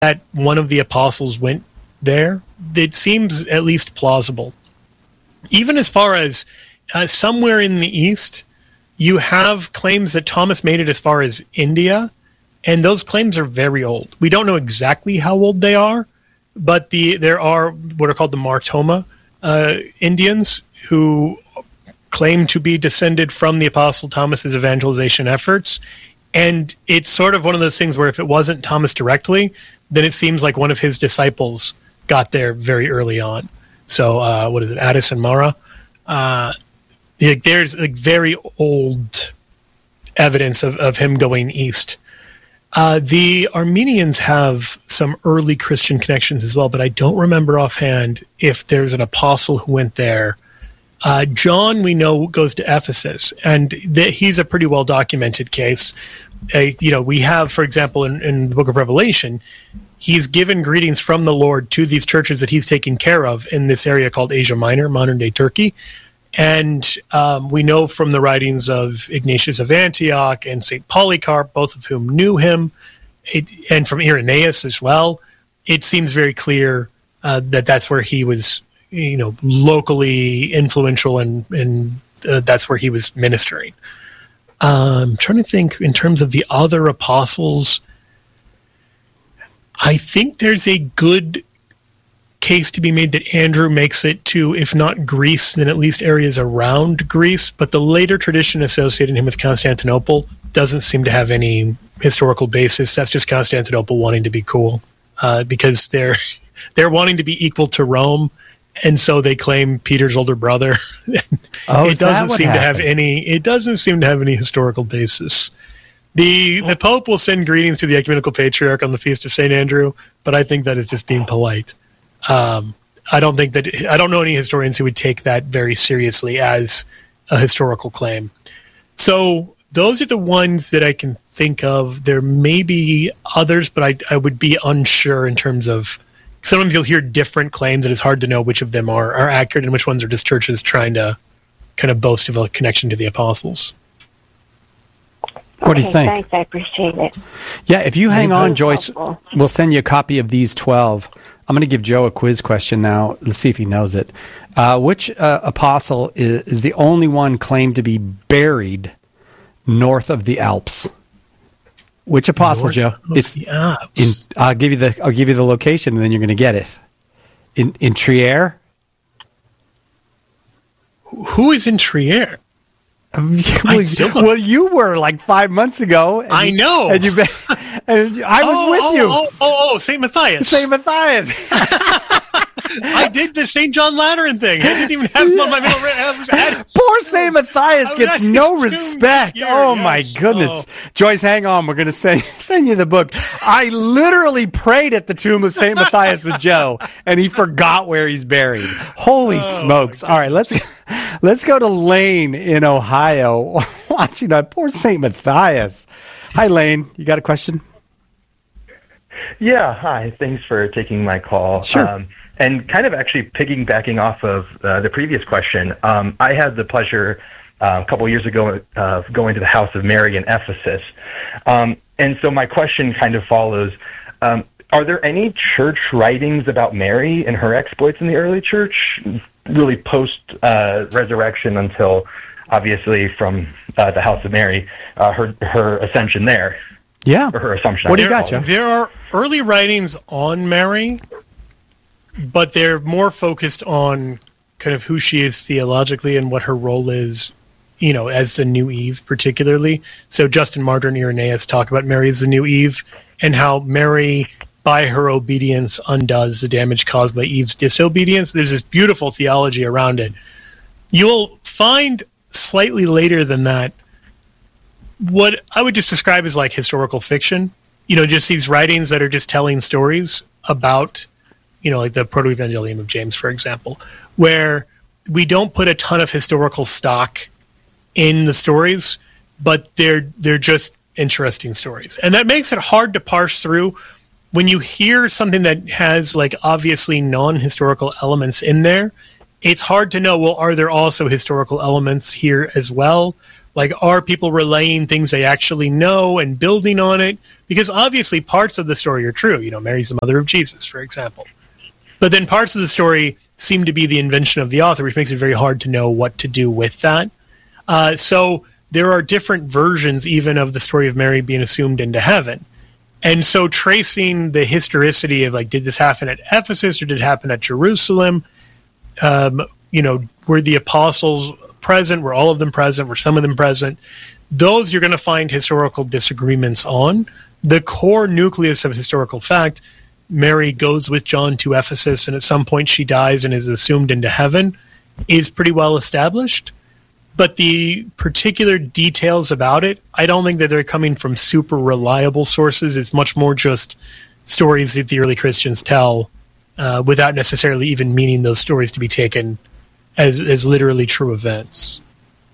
that one of the apostles went there. It seems at least plausible. Even as far as somewhere in the east, you have claims that Thomas made it as far as India, and those claims are very old. We don't know exactly how old they are, but there are what are called the Martoma Indians who claim to be descended from the Apostle Thomas's evangelization efforts. And it's sort of one of those things where if it wasn't Thomas directly, then it seems like one of his disciples got there very early on. So what is it, Addis and Mara? There's very old evidence of him going east. The Armenians have some early Christian connections as well, but I don't remember offhand if there's an apostle who went there. John, we know, goes to Ephesus, and he's a pretty well-documented case. We have, for example, in the book of Revelation, he's given greetings from the Lord to these churches that he's taking care of in this area called Asia Minor, modern-day Turkey. And we know from the writings of Ignatius of Antioch and St. Polycarp, both of whom knew him, and from Irenaeus as well, it seems very clear that that's where he was, locally influential, and that's where he was ministering. I'm trying to think in terms of the other apostles. I think there's a good case to be made that Andrew makes it to, if not Greece, then at least areas around Greece. But the later tradition associating him with Constantinople doesn't seem to have any historical basis. That's just Constantinople wanting to be cool because they're wanting to be equal to Rome, and so they claim Peter's older brother. It doesn't seem to have any historical basis. The Pope will send greetings to the Ecumenical Patriarch on the Feast of St. Andrew, but I think that is just being polite. I don't know any historians who would take that very seriously as a historical claim. So those are the ones that I can think of. There may be others, but I would be unsure in terms of, sometimes you'll hear different claims and it's hard to know which of them are accurate and which ones are just churches trying to kind of boast of a connection to the apostles. What do you think? Thanks, I appreciate it. Yeah, if you hang on, Joyce, we'll send you a copy of these 12. I'm going to give Joe a quiz question now. Let's see if he knows it. Which apostle is the only one claimed to be buried north of the Alps? Which apostle, Joe? It's the Alps. I'll give you the location, and then you're going to get it. In Trier. Who is in Trier? Well, you were like 5 months ago. I know. And I was with you. St. Matthias. St. Matthias. I did the St. John Lateran thing. I didn't even have him on my middle. Poor St. Matthias gets no respect. My goodness. Joyce, hang on. We're going to send you the book. I literally prayed at the tomb of St. Matthias with Joe, and he forgot where he's buried. Holy smokes. All right, let's go to Lane in Ohio. Watching that poor St. Matthias. Hi, Lane. You got a question? Yeah, hi. Thanks for taking my call. Sure. And kind of actually piggybacking off of the previous question, I had the pleasure a couple years ago of going to the House of Mary in Ephesus. And so my question kind of follows, are there any church writings about Mary and her exploits in the early church, really post-resurrection until, obviously, from the House of Mary, her ascension there? Yeah. Or her assumption. What do you got, Joe? There are early writings on Mary, but they're more focused on kind of who she is theologically and what her role is, as the new Eve particularly. So Justin Martyr and Irenaeus talk about Mary as the new Eve and how Mary, by her obedience, undoes the damage caused by Eve's disobedience. There's this beautiful theology around it. You'll find slightly later than that what I would just describe as like historical fiction, just these writings that are just telling stories about, like the Proto-Evangelium of James, for example, where we don't put a ton of historical stock in the stories, but they're just interesting stories. And that makes it hard to parse through when you hear something that has like obviously non-historical elements in there. It's hard to know, well, are there also historical elements here as well? Like, are people relaying things they actually know and building on it? Because obviously parts of the story are true. You know, Mary's the mother of Jesus, for example. But then parts of the story seem to be the invention of the author, which makes it very hard to know what to do with that. So there are different versions even of the story of Mary being assumed into heaven. And so tracing the historicity of, like, did this happen at Ephesus or did it happen at Jerusalem? You know, were the apostles present? Were all of them present? Were some of them present? Those you're going to find historical disagreements on. The core nucleus of historical fact, Mary goes with John to Ephesus, and at some point she dies and is assumed into heaven, is pretty well established. But the particular details about it, I don't think that they're coming from super reliable sources. It's much more just stories that the early Christians tell without necessarily even meaning those stories to be taken as literally true events.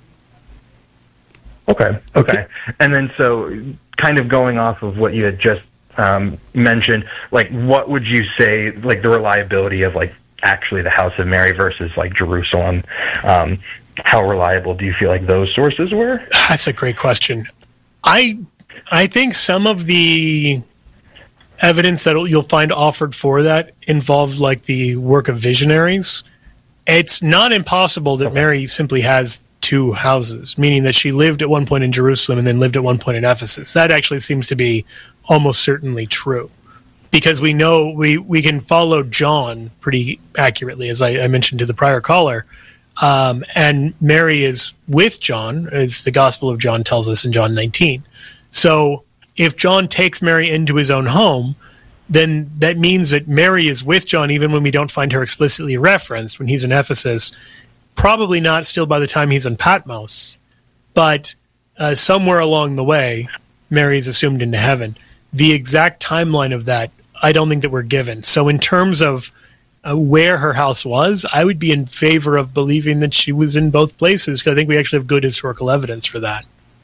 Okay. And then so kind of going off of what you had just mentioned, like, what would you say, like, the reliability of, like, actually the House of Mary versus, like, Jerusalem? How reliable do you feel like those sources were? That's a great question. I think some of the evidence that you'll find offered for that involved, like, the work of visionaries. It's not impossible that Mary simply has two houses, meaning that she lived at one point in Jerusalem and then lived at one point in Ephesus. That actually seems to be almost certainly true, because we know we can follow John pretty accurately, as I mentioned to the prior caller. And Mary is with John, as the Gospel of John tells us in John 19. So if John takes Mary into his own home, then that means that Mary is with John even when we don't find her explicitly referenced when he's in Ephesus. Probably not still by the time he's in Patmos, but somewhere along the way, Mary is assumed into heaven. The exact timeline of that, I don't think that we're given. So in terms of where her house was, I would be in favor of believing that she was in both places, because I think we actually have good historical evidence for that.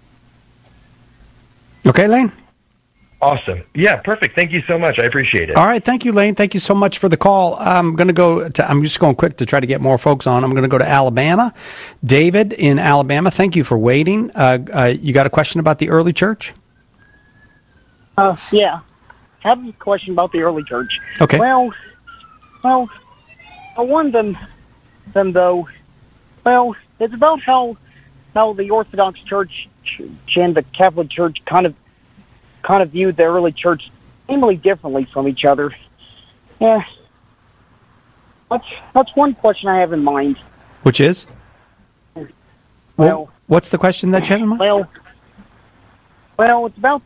Okay, Lane? Awesome. Yeah, perfect. Thank you so much. I appreciate it. All right. Thank you, Lane. Thank you so much for the call. I'm just going quick to try to get more folks on. I'm going to go to Alabama. David in Alabama, thank you for waiting. You got a question about the early church? Yeah. I have a question about the early church. Okay. Well, one of them though, well, it's about how the Orthodox Church and the Catholic Church kind of viewed the early church seemingly differently from each other. Yeah, that's one question I have in mind. Which is? Well, what's the question that you have in mind? Well, it's about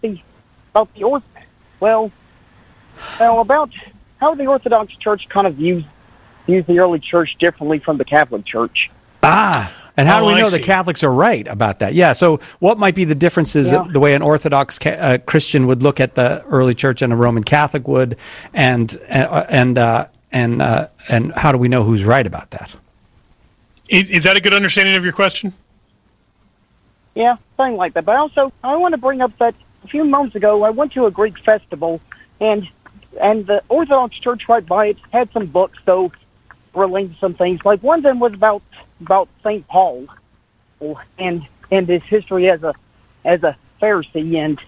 how the Orthodox Church kind of views the early church differently from the Catholic Church. And how do we know the Catholics are right about that? Yeah, so what might be the differences the way an Orthodox Christian would look at the early church and a Roman Catholic would, and how do we know who's right about that? Is that a good understanding of your question? Yeah, something like that. But also, I want to bring up that a few months ago, I went to a Greek festival, and the Orthodox Church right by it had some books, so relating to some things. Like, one of them was about St. Paul and his history as a Pharisee,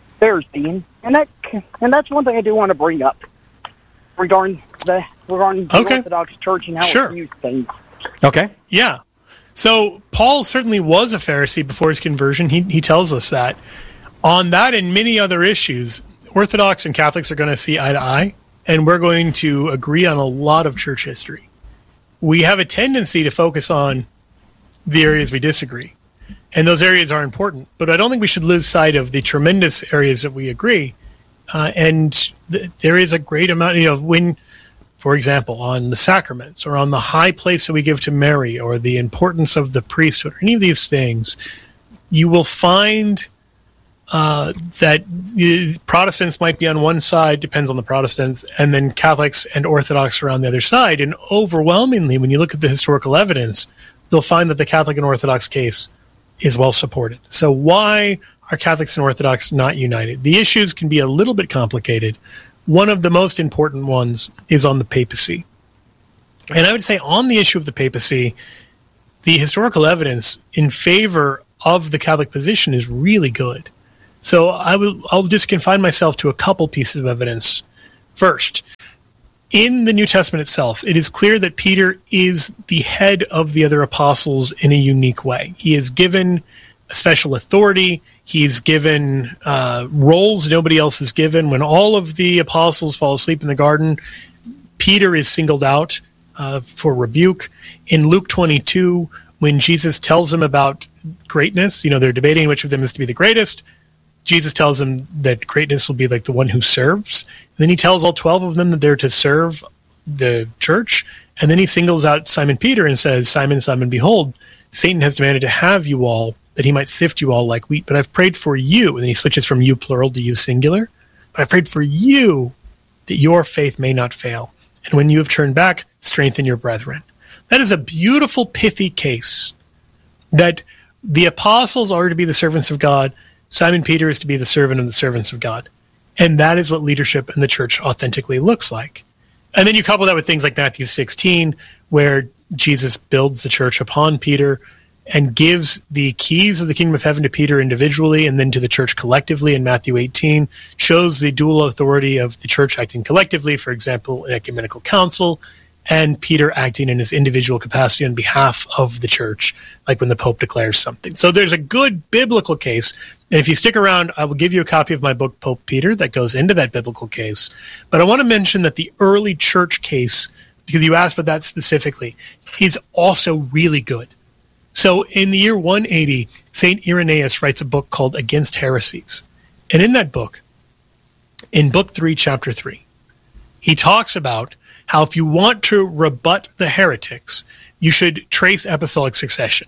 and that's one thing I do want to bring up regarding the Orthodox Church and how it views things. Okay. Yeah. So Paul certainly was a Pharisee before his conversion. He tells us that. On that and many other issues, Orthodox and Catholics are going to see eye to eye, and we're going to agree on a lot of church history. We have a tendency to focus on the areas we disagree, and those areas are important, but I don't think we should lose sight of the tremendous areas that we agree. There is a great amount, when, for example, on the sacraments or on the high place that we give to Mary or the importance of the priesthood or any of these things, you will find that Protestants might be on one side, depends on the Protestants, and then Catholics and Orthodox are on the other side. And overwhelmingly, when you look at the historical evidence, you'll find that the Catholic and Orthodox case is well supported. So why are Catholics and Orthodox not united? The issues can be a little bit complicated. One of the most important ones is on the papacy. And I would say on the issue of the papacy, the historical evidence in favor of the Catholic position is really good. So I'll just confine myself to a couple pieces of evidence. First, in the New Testament itself, it is clear that Peter is the head of the other apostles in a unique way. He is given a special authority. He's given roles nobody else is given. When all of the apostles fall asleep in the garden, Peter is singled out for rebuke. In Luke 22, when Jesus tells them about greatness, they're debating which of them is to be the greatest. Jesus tells them that greatness will be like the one who serves. And then he tells all 12 of them that they're to serve the church. And then he singles out Simon Peter and says, Simon, Simon, behold, Satan has demanded to have you all, that he might sift you all like wheat. But I've prayed for you. And then he switches from you plural to you singular. But I've prayed for you that your faith may not fail. And when you have turned back, strengthen your brethren. That is a beautiful, pithy case that the apostles are to be the servants of God. Simon Peter is to be the servant of the servants of God. And that is what leadership in the church authentically looks like. And then you couple that with things like Matthew 16, where Jesus builds the church upon Peter and gives the keys of the kingdom of heaven to Peter individually and then to the church collectively in Matthew 18, shows the dual authority of the church acting collectively, for example, in ecumenical council, and Peter acting in his individual capacity on behalf of the church, like when the Pope declares something. So there's a good biblical case. And if you stick around, I will give you a copy of my book, Pope Peter, that goes into that biblical case. But I want to mention that the early church case, because you asked for that specifically, is also really good. So in the year 180, St. Irenaeus writes a book called Against Heresies. And in that book, in Book 3, Chapter 3, he talks about how if you want to rebut the heretics, you should trace apostolic succession.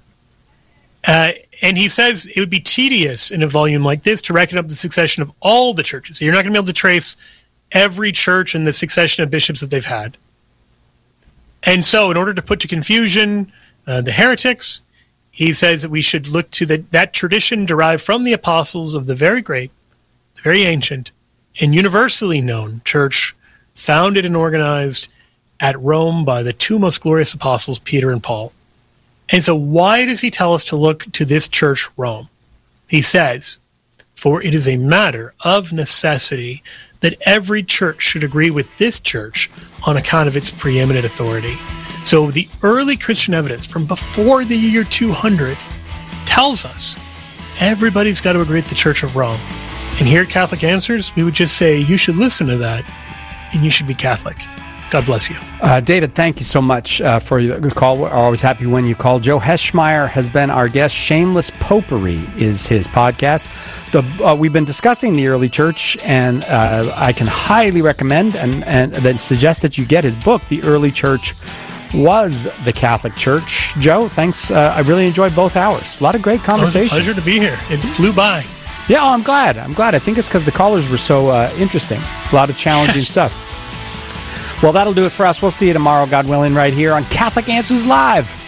And he says it would be tedious in a volume like this to reckon up the succession of all the churches. So you're not going to be able to trace every church and the succession of bishops that they've had. And so in order to put to confusion the heretics, he says that we should look to that tradition derived from the apostles of the very great, the very ancient, and universally known church founded and organized at Rome by the two most glorious apostles, Peter and Paul. And so why does he tell us to look to this church, Rome? He says, for it is a matter of necessity that every church should agree with this church on account of its preeminent authority. So the early Christian evidence from before the year 200 tells us everybody's got to agree with the Church of Rome. And here at Catholic Answers, we would just say you should listen to that and you should be Catholic. God bless you. David, thank you so much for your call. We're always happy when you call. Joe Heschmeyer has been our guest. Shameless Popery is his podcast. We've been discussing the early church, and I can highly recommend and then suggest that you get his book, The Early Church Was the Catholic Church. Joe, thanks. I really enjoyed both hours. A lot of great conversation. It was a pleasure to be here. It flew by. Yeah, I'm glad. I think it's because the callers were so interesting. A lot of challenging stuff. Well, that'll do it for us. We'll see you tomorrow, God willing, right here on Catholic Answers Live.